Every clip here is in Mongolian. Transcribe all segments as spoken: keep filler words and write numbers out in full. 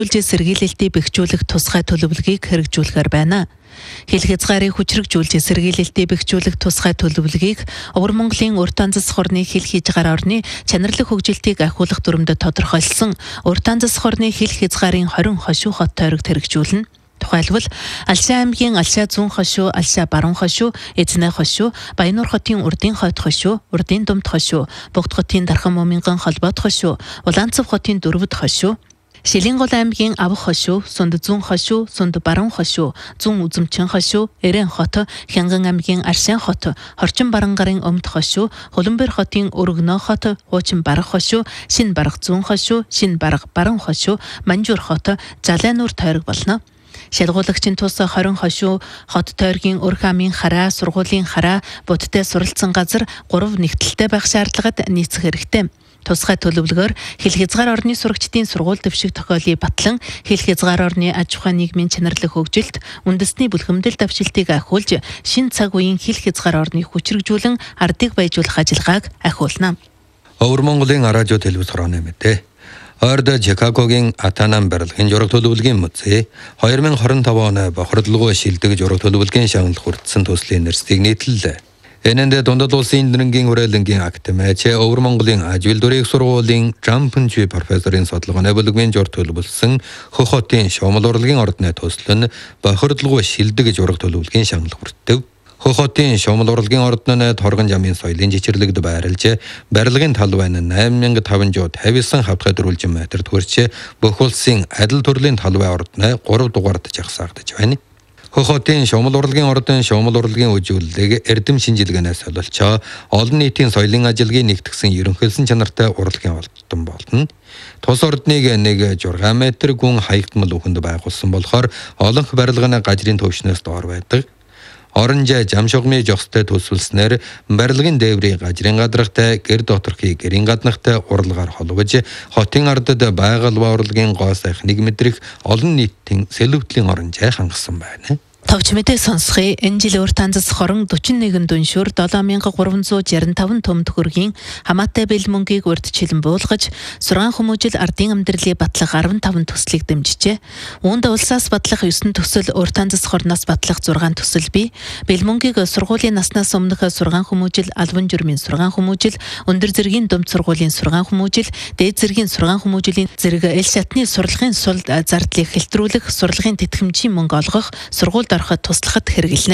Үйлчээ сэргийлэлтийг бэхжүүлэх тусгай төлөвлөгөөг хэрэгжүүлэхээр байна. Хил хязгаарыг хүчрэгжүүлж сэргийлэлтийг бэхжүүлэх тусгай төлөвлөгөөг Өвөр Монголын урт анзас хорны хил хязгаар орны чанарлаг хөгжилтийг ахиулах дүрмэд тодорхойлсон урт анзас хорны хил хязгаарын хорин хошуу хот тойрогт хэрэгжүүлнэ. Тухайлбал Алшаа аймгийн Алшаа зүүн хошуу, Алшаа баруун хошуу, Эзнэ хошуу, Баянуур хотын Урдын хойд хошуу, Урдын думд хошуу, Богд хотын Дархан Моминган холбоот хошуу, Улаанцав хотын Дөрвөд хошуу, Шилэнгол аймгийн Авах хошуу, Сунд зүүн хошуу, Сунд баруун хошуу, Зүүн үзэмчин хошуу, Эрен хот, Хянган аймгийн Аршаан хот, Хорчин Барангарын Өмд хошуу, Хуланбэр хотын Өргөнөө хот, Хуучин Барах хошуу, Шин Барах зүүн хошуу, Шин Барах баруун хошуу, Манжуур хот, Жалайнуур тойрог болно. Шалгуулагчийн тус хорин хошуу, хот тойргийн Өрх амын хараа, сургуулийн хараа, будтай суралцсан газар гурав нэгдэлтэй байх шаардлагад нийцэх хэрэгтэй. Тусгай төлөвлөгөөр хил хязгаар орны сурагчдын сургууль дэвших тохиолыг батлан хил хязгаар орны аж ахуй нийгмийн чанарлах хөгжилт, үндэсний бүлгэмдэл давшилтыг ахиулж, шин цаг үеийн хил хязгаар орныг хүчрэгжүүлэн ардыг баяжуулах ажиллагааг ахиулна. Өвөр Монголын радио телевиз хорооны мэдээ. Ойрдо Чикагогийн Атанан барилгын жураг төлөвлөгийн музей two thousand twenty-five оны бохирдлогоо шилдэг жураг төлөвлөгийн шагналд хүртсэн төслийн нэрсийг нийтлэлээ. Энэндээ дундад улсын эндэрнгийн хүрээлэнгийн академич Өвөр Монголын ажил дурыг сургуулийн Жампэнчи профессорын судалгааны бүлгийн жураг төлөвлөсөн Хөх хотын шуумал урлагийн ордны төсөл нь бохирдлогоо шилдэг жураг төлөвлөгийн шагналд хүртдэг. Хөх хотын шуумал урлагийн ордны торгон жамын соёлын жичирлэгд байрлаж, барилгын талбай нь eight thousand five hundred fifty-nine хавтгай дөрвөлжин метр төрч, бүх улсын адил төрлийн талбай ордны three дугаард жагсаагдаж байна. Хөх хотын шуумал урлагийн ордын шуумал урлагийн үжиглэлийг эрдэм шинжилгээнээс олж, олон нийтийн соёлын ажилгыг нэгтгэсэн ерөнхийлсөн чанартай урлагийн олдтон болно. Тус ордныг нэг six метр гүн хаягдмал үхэнд байгуулсан болохоор олонх барилгын гажрын төвшнөөс доор байдаг. Оранжа жамшогмын жогстой төсвөлснээр барилгын дээврийн гажрын гадрахтай гэр доторхыг гэрийн гаднахтай урлагаар холбож, хотын ардад байгаль ба урлагийн гоо сайх нэг мэдрэх олон нийтийн сэлвэтлийн оранжаа хангасан байна. Товч мэдээ сонсхий энэ жил урт анзас хорон forty-one дүншүр seven thousand three hundred sixty-five том төгрөгийн хамаатай бэлмөнгийг урьдчилан буулгаж, сургаан хүмүүжил ардын амьдралыг батлах fifty-five төслийг дэмжижээ. Үүнд улсаас батлах nine төсөл, урт анзас хорноос батлах six төсөл бий. Бэлмөнгийг сургуулийн наснаас өмнөх сургаан хүмүүжил, албан журмын сургаан хүмүүжил, өндөр зэргийн думд сургуулийн сургаан хүмүүжил, дээд зэргийн сургаан хүмүүжлийн зэрэг эл шатны сурлагын сул зардлыг хэлтрүүлэх, сурлагын тэтгэмжийн мөнгө олгох, сургууль ороход туслахад хэрэглэнэ.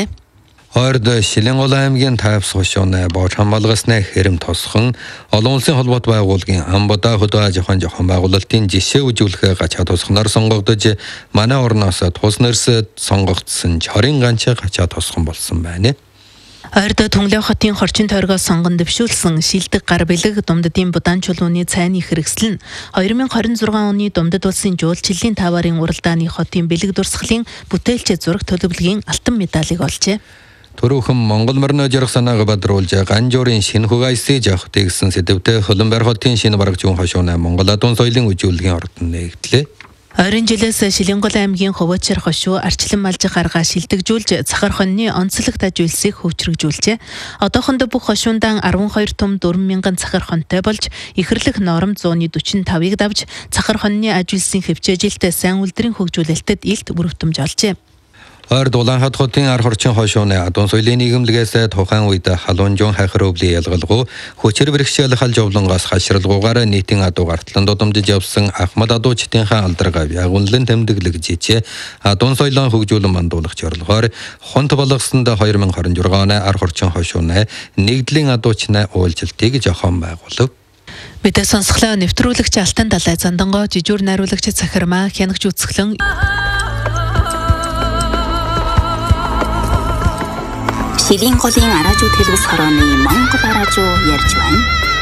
Ойрдо Шилэнгол аймгийн Тайвс хошууны бооч хамгаалгасны хэрэм тосхон олон улсын холбоот байгууллагын Амбада хөдөө аж ахуйн зохион байгуулалтын жишээ үзүүлэхээ гачаа тосхоноор сонгогдож, манай орноос тус нэрс сонгогдсон чорын ганчаа гачаа тосхон болсон байна. Ойрдо Түнглээ хотын хорчин тойргоос сонгон дэвшүүлсэн шилдэг гар бэлэг Думдадын Будаан чулууны цайны хэрэгсэл нь twenty twenty-six оны Думдад улсын жуулчлалын таварын уралдааны хотын бэлэг дурсгалын бүтээлч зураг төлөвлөгийн алтан медалийг олжээ. Төрөөхөн Монгол морины жаргах санааг бадруулж, Ганжуурын шинэ хугайсыг авах гэсэн сэдвтэй Хуланбар хотын шинэ барагчун хошууны Монгол адуун соёлын үжиглэлийн ордон нэгдлээ. Ойрын жилээс Шилэнгол аймгийн Хуваачир хошуу арчлан малжих аргаа шилдэгжүүлж, Цахар хоньны онцлог таж үйлсийг хөгжрөгжүүлжээ. Одоохондоо бүх хошуундан twelve том four thousand цахар хоньтой болж, ихэрлэх норм one forty-five-ыг давж, Цахар хоньны аж үйлсийн хөвчөөжилт сайн үйлдвэрийн хөгжүүлэлтэд илт бүрөвтөмж олжээ. Ойрд Улаанхад хотын ар хорчин хошууны адуун соёлын нийгэмлэгээс тухайн үед халуун жон хайхар өвлийн ялгалгуу хүчээр бэрхшээл хал жовлонгоос хашралгуугаар нийтийн адуу гартлан додомжиж явсан Ахмад адуучдынхаа алдаргаа ягунлан тэмдэглэгжиж, адуун соёлын хөгжүүлэн мандуулагч орлогоор хонт болгосонд twenty twenty-six оны ар хорчин хошууны нэгдлийн адуучны уулзалтыг зохион байгуулав. Мэдээ сонсголоо нэвтрүүлэгч Алтан Далай Зандангоо, жижүүр найруулагч Цахирмаа, хянагч үзэсгэлэн Шилэнголын радио телевиз хорооны Монгол радио ярьж байна.